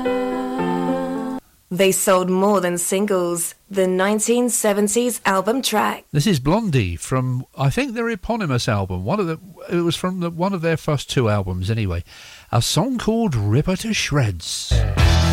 They sold more than singles. The 1970s album track. This is Blondie from, I think, their eponymous album. It was from one of their first two albums, anyway. A song called "Rip Her to Shreds."